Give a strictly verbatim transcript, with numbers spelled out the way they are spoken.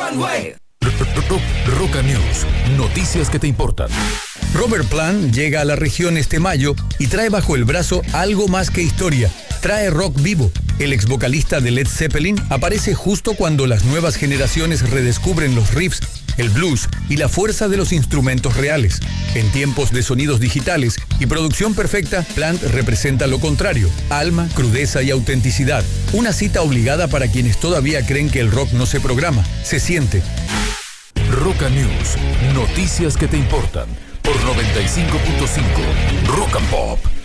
One Way. Roca News, noticias que te importan. Robert Plant llega a la región este mayo y trae bajo el brazo algo más que historia. Trae rock vivo. El ex vocalista de Led Zeppelin aparece justo cuando las nuevas generaciones redescubren los riffs, el blues y la fuerza de los instrumentos reales. En tiempos de sonidos digitales y producción perfecta, Plant representa lo contrario: alma, crudeza y autenticidad. Una cita obligada para quienes todavía creen que el rock no se programa, se siente. Roca News, noticias que te importan por noventa y cinco punto cinco Rock and Pop.